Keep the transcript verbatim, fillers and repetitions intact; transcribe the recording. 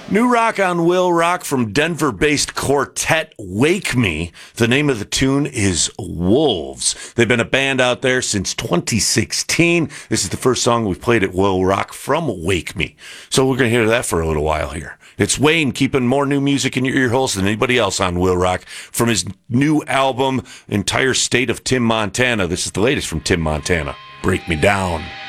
New rock on Will Rock from Denver-based quartet Wake Me. The name of the tune is Wolves. They've been a band out there since twenty sixteen. This is the first song we've played at Will Rock from Wake Me. So we're going to hear that for a little while here. It's Wayne keeping more new music in your ear holes than anybody else on Will Rock from his new album, Entire State of Tim Montana. This is the latest from Tim Montana, Break Me Down.